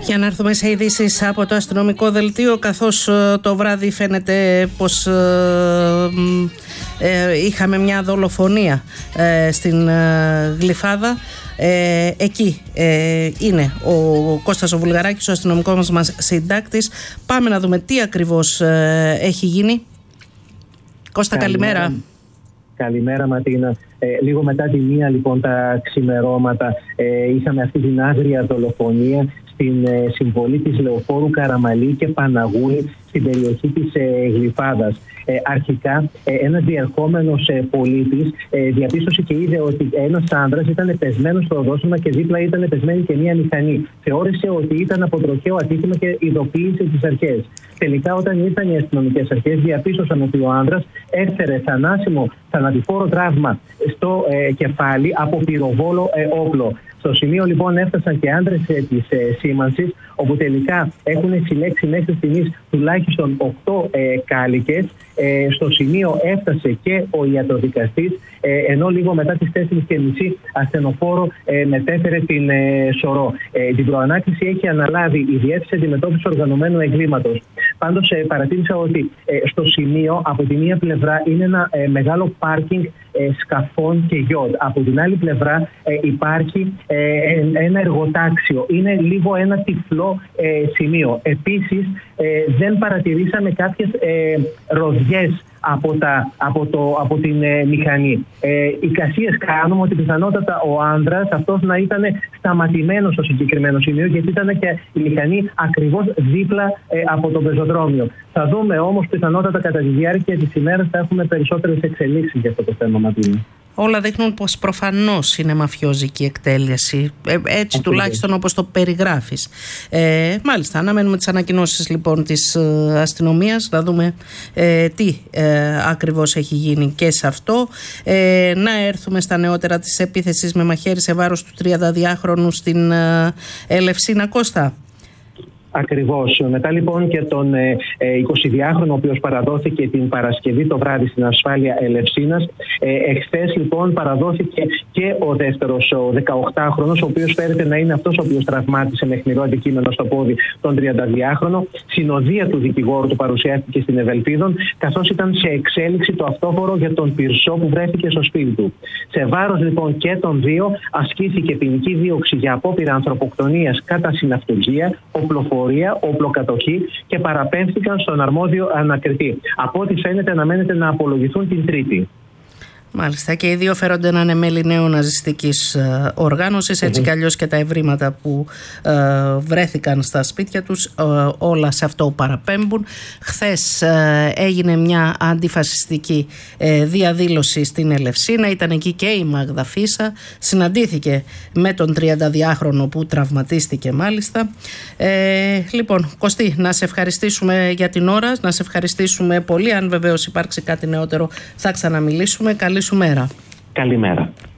Για να έρθουμε σε ειδήσεις από το αστυνομικό δελτίο, καθώς το βράδυ φαίνεται πως είχαμε μια δολοφονία στην Γλυφάδα. Εκεί είναι ο Κώστας ο Βουλγαράκης, ο αστυνομικός μας συντάκτης. Πάμε να δούμε τι ακριβώς έχει γίνει. Κώστα, καλημέρα. Καλημέρα Ματίνα. Λίγο μετά τη 1 λοιπόν τα ξημερώματα είχαμε αυτή την άγρια δολοφονία στην συμβολή της Λεωφόρου Καραμαλή και Παναγούρη στην περιοχή της Γλυφάδας. Αρχικά ένας διερχόμενος πολίτης διαπίστωσε και είδε ότι ένας άνδρας ήταν πεσμένος στο οδόστρωμα και δίπλα ήταν πεσμένη και μία μηχανή. Θεώρησε ότι ήταν από τροχαίο ατύχημα και ειδοποίησε τις αρχές. Τελικά, όταν ήρθαν οι αστυνομικές αρχές, διαπίστωσαν ότι ο άνδρας έφερε θανατηφόρο τραύμα στο κεφάλι από πυροβόλο όπλο. Στο σημείο λοιπόν έφτασαν και άντρες της σήμανσης, όπου τελικά έχουν συλλέξει μέχρι στιγμής τουλάχιστον 8 κάλικες. Στο σημείο έφτασε και ο ιατροδικαστής, ενώ λίγο μετά τις 4:30 ασθενοφόρο μετέφερε την σωρό. Την προανάκριση έχει αναλάβει η Διεύθυνση Αντιμετώπισης Οργανωμένου Εγκλήματος. Πάντως παρατήρησα ότι στο σημείο από τη μία πλευρά είναι ένα μεγάλο πάρκινγκ σκαφών και γιότ. Από την άλλη πλευρά υπάρχει ένα εργοτάξιο. Είναι λίγο ένα τυφλό σημείο. Επίσης δεν παρατηρήσαμε κάποιες ροδιές από την μηχανή. Εικασίες κάνουμε ότι πιθανότατα ο άνδρας αυτός να ήταν σταματημένος στο συγκεκριμένο σημείο, γιατί ήταν και η μηχανή ακριβώς δίπλα από το πεζοδρόμιο. Θα δούμε όμως πιθανότατα κατά τη διάρκεια της ημέρας θα έχουμε περισσότερες εξελίξεις για αυτό το θέμα, Ματίνα. Όλα δείχνουν πως προφανώς είναι μαφιόζικη εκτέλεση, έτσι τουλάχιστον όπως το περιγράφεις. Μάλιστα, αναμένουμε τις ανακοινώσεις λοιπόν της αστυνομίας, να δούμε τι ακριβώς έχει γίνει και σε αυτό. Να έρθουμε στα νεότερα της επίθεσης με μαχαίρι σε βάρος του 32χρονου στην Ελευσίνα, Κώστα. Ακριβώς. Μετά λοιπόν και τον 22χρονο, ο οποίος παραδόθηκε την Παρασκευή το βράδυ στην ασφάλεια Ελευσίνας, εχθές λοιπόν παραδόθηκε και ο δεύτερος, ο 18χρονος, ο οποίος φέρεται να είναι αυτός ο οποίος τραυμάτισε με αιχμηρό αντικείμενο στο πόδι τον 32χρονο. Συνοδεία του δικηγόρου του παρουσιάστηκε στην Ευελπίδων, καθώς ήταν σε εξέλιξη το αυτόφορο για τον πυρσό που βρέθηκε στο σπίτι του. Σε βάρος λοιπόν και των δύο ασκήθηκε ποινική δίωξη για απόπειρα ανθρωποκτονίας κατά συναυτουργία, οπλοκατοχή και παραπέμφθηκαν στον αρμόδιο ανακριτή. Από ό,τι φαίνεται αναμένεται να απολογηθούν την Τρίτη. Μάλιστα, και οι δύο φέρονται να είναι μέλη νεοναζιστικής οργάνωσης, έτσι κι αλλιώς και τα ευρήματα που βρέθηκαν στα σπίτια τους όλα σε αυτό παραπέμπουν. Χθες έγινε μια αντιφασιστική διαδήλωση στην Ελευσίνα, ήταν εκεί και η Μάγδα Φίσα, συναντήθηκε με τον 32χρονο που τραυματίστηκε μάλιστα. Λοιπόν, Κωστή, να σε ευχαριστήσουμε για την ώρα, να σε ευχαριστήσουμε πολύ. Αν βεβαίως υπάρξει κάτι νεότερο θα ξαναμιλήσουμε. Καλή σου μέρα. Καλημέρα.